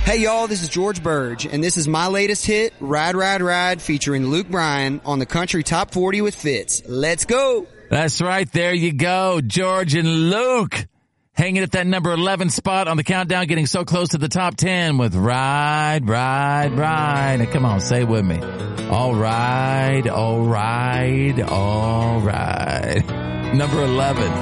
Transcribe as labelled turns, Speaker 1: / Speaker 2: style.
Speaker 1: Hey y'all, this is George Burge, and this is my latest hit, Ride, Ride, Ride, featuring Luke Bryan on the Country Top 40 with Fitz. Let's go!
Speaker 2: That's right, there you go, George and Luke. Hanging at that number 11 spot on the countdown, getting so close to the top 10 with Ride, Ride, Ride. Now, come on, say it with me. All right, all right, all right. Number 11.